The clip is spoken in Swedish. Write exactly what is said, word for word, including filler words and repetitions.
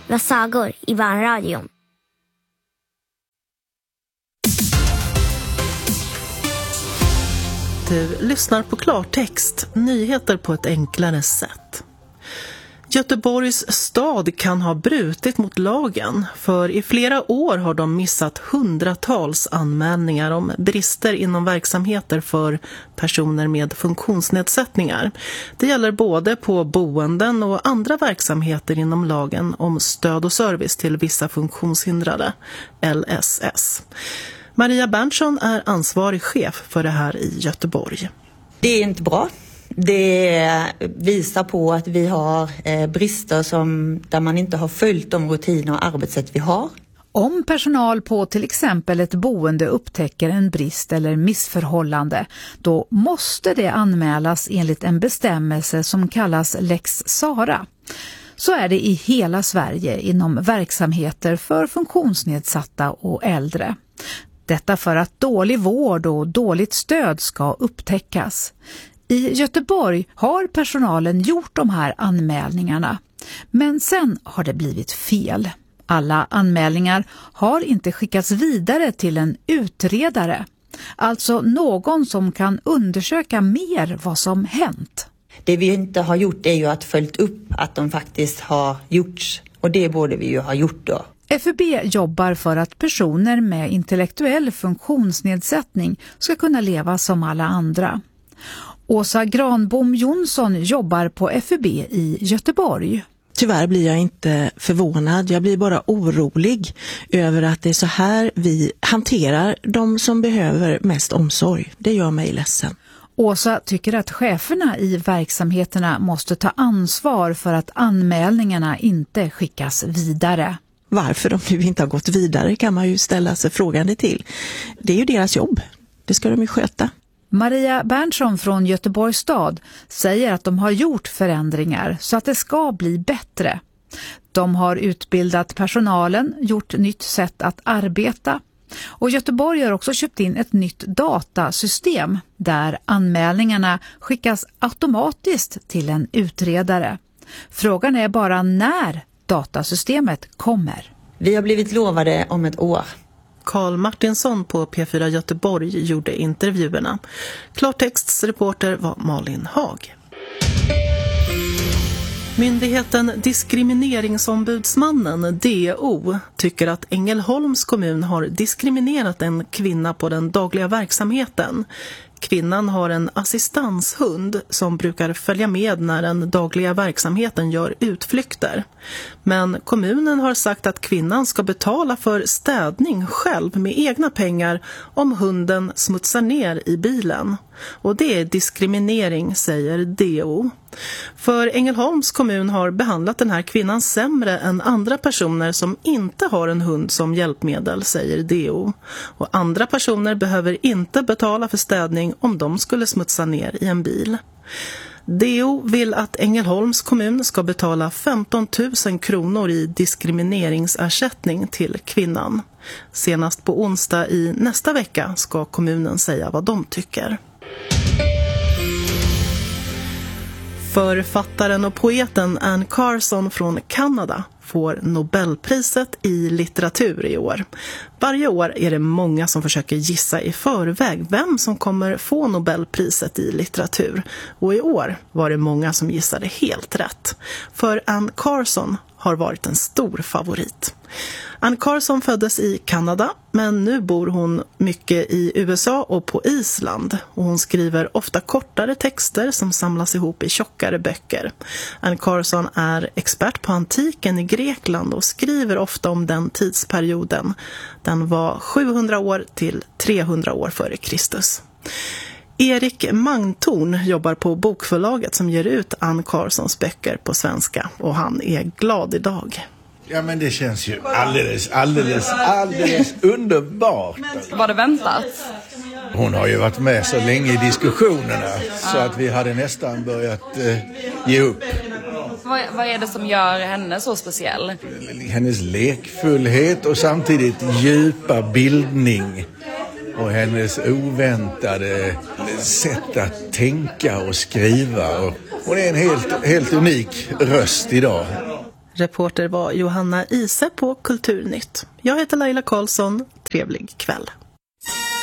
var sagor i barnradion. Du lyssnar på klartext, nyheter på ett enklare sätt. Göteborgs stad kan ha brutit mot lagen, för i flera år har de missat hundratals anmälningar om brister inom verksamheter för personer med funktionsnedsättningar. Det gäller både på boenden och andra verksamheter inom lagen om stöd och service till vissa funktionshindrade, L S S. Maria Berntsson är ansvarig chef för det här i Göteborg. Det är inte bra. Det visar på att vi har brister som, där man inte har följt de rutiner och arbetssätt vi har. Om personal på till exempel ett boende upptäcker en brist eller missförhållande, då måste det anmälas enligt en bestämmelse som kallas Lex Sara. Så är det i hela Sverige inom verksamheter för funktionsnedsatta och äldre. Detta för att dålig vård och dåligt stöd ska upptäckas. I Göteborg har personalen gjort de här anmälningarna, men sen har det blivit fel. Alla anmälningar har inte skickats vidare till en utredare, alltså någon som kan undersöka mer vad som hänt. Det vi inte har gjort är ju att följt upp att de faktiskt har gjorts, och det borde vi ju ha gjort då. F U B jobbar för att personer med intellektuell funktionsnedsättning ska kunna leva som alla andra. Åsa Granbom Jonsson jobbar på F U B i Göteborg. Tyvärr blir jag inte förvånad, jag blir bara orolig över att det är så här vi hanterar de som behöver mest omsorg. Det gör mig ledsen. Åsa tycker att cheferna i verksamheterna måste ta ansvar för att anmälningarna inte skickas vidare. Varför de nu inte har gått vidare kan man ju ställa sig frågande till. Det är ju deras jobb, det ska de ju sköta. Maria Berntsson från Göteborgs stad säger att de har gjort förändringar så att det ska bli bättre. De har utbildat personalen, gjort nytt sätt att arbeta. Och Göteborg har också köpt in ett nytt datasystem där anmälningarna skickas automatiskt till en utredare. Frågan är bara när datasystemet kommer. Vi har blivit lovade om ett år. Karl Martinsson på P fyra Göteborg gjorde intervjuerna. Klartexts reporter var Malin Hag. Myndigheten Diskrimineringsombudsmannen D O tycker att Ängelholms kommun har diskriminerat en kvinna på den dagliga verksamheten. Kvinnan har en assistanshund som brukar följa med när den dagliga verksamheten gör utflykter. Men kommunen har sagt att kvinnan ska betala för städning själv med egna pengar om hunden smutsar ner i bilen. Och det är diskriminering, säger D O. För Ängelholms kommun har behandlat den här kvinnan sämre än andra personer som inte har en hund som hjälpmedel, säger D O. Och andra personer behöver inte betala för städning om de skulle smutsa ner i en bil. D O vill att Ängelholms kommun ska betala femton tusen kronor i diskrimineringsersättning till kvinnan. Senast på onsdag i nästa vecka ska kommunen säga vad de tycker. Författaren och poeten Anne Carson från Kanada får Nobelpriset i litteratur i år. Varje år är det många som försöker gissa i förväg vem som kommer få Nobelpriset i litteratur. Och i år var det många som gissade helt rätt. För Anne Carson har varit en stor favorit. Anne Carson föddes i Kanada, men nu bor hon mycket i U S A och på Island. Och hon skriver ofta kortare texter som samlas ihop i tjockare böcker. Anne Carson är expert på antiken i Grekland och skriver ofta om den tidsperioden. Den var sjuhundra år till trehundra år före Kristus. Erik Mangtorn jobbar på bokförlaget som ger ut Anne Carsons böcker på svenska, och han är glad idag. Ja, men det känns ju alldeles, alldeles, alldeles underbart. Var det väntat? Hon har ju varit med så länge i diskussionerna så att vi hade nästan börjat eh, ge upp. Vad, vad är det som gör henne så speciell? Hennes lekfullhet och samtidigt djupa bildning. Och hennes oväntade sätt att tänka och skriva. Och hon är en helt, helt unik röst idag. Reporter var Johanna Ise på Kulturnytt. Jag heter Laila Karlsson. Trevlig kväll.